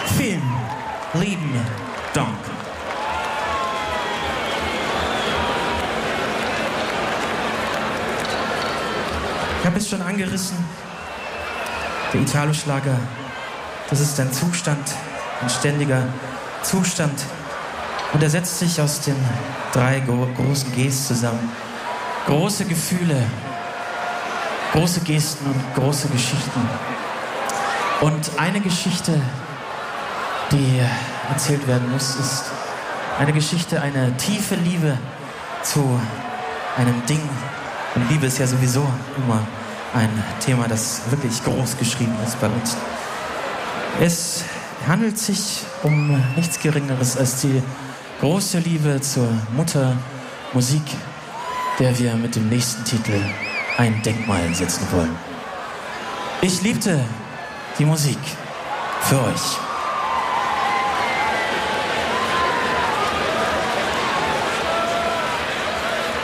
Vielen lieben Dank. Ich habe es schon angerissen. Der Italo-Schlager, das ist ein Zustand, ein ständiger Zustand. Und er setzt sich aus den drei großen Gs zusammen. Große Gefühle, große Gesten und große Geschichten. Und eine Geschichte, die erzählt werden muss, ist eine Geschichte, eine tiefe Liebe zu einem Ding. Und Liebe ist ja sowieso immer ein Thema, das wirklich groß geschrieben ist bei uns. Es handelt sich um nichts Geringeres als die große Liebe zur Muttermusik, der wir mit dem nächsten Titel ein Denkmal setzen wollen. Ich liebte die Musik für euch.